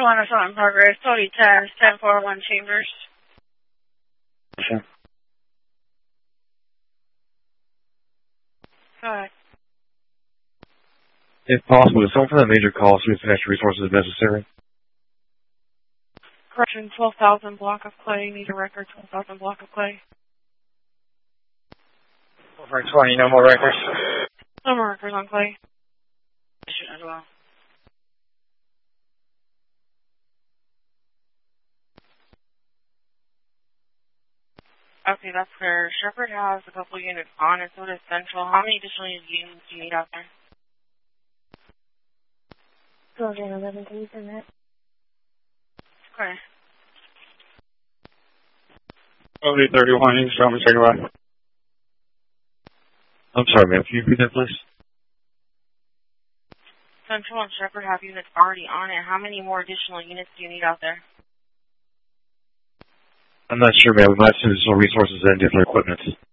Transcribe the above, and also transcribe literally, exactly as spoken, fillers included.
one assault in progress. Cody ten, ten four one Chambers. Sure. Go ahead. If possible, is someone from the major call to financial resources if necessary? Correction, twelve thousand block of clay. Need a record, twelve thousand block of clay. Over twenty, no more records. No more records on clay. As well. Okay, that's clear. Shepherd has a couple units on, and so does Central. How many additional units do you need out there? twelve and eleven, can you send that? Okay. O D thirty-one, you can show me, take a ride. I'm sorry, ma'am. Can you repeat that, please? Central and Shepherd have units already on it. How many more additional units do you need out there? I'm not sure, ma'am. We might send additional resources and different equipment.